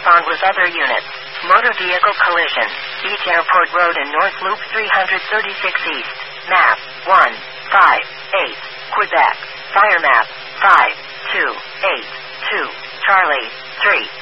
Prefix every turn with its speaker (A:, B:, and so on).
A: correspond with other units. Motor vehicle collision. Beach Airport Road and North Loop 336 East. Map 158. Quebec. Fire map 5282. Charlie 3.